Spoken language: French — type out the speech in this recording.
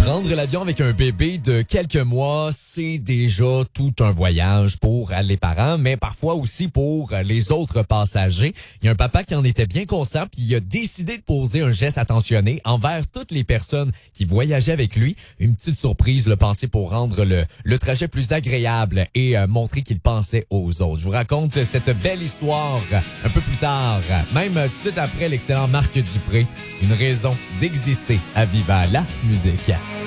Prendre l'avion avec un bébé de quelques mois, c'est déjà tout un voyage pour les parents, mais parfois aussi pour les autres passagers. Il y a un papa qui en était bien conscient, puis il a décidé de poser un geste attentionné envers toutes les personnes qui voyageaient avec lui. Une petite surprise, le pensé pour rendre le trajet plus agréable et montrer qu'il pensait aux autres. Je vous raconte cette belle histoire un peu plus tard, même tout de suite après l'excellent Marc Dupré. Une raison d'exister à Viva la musique.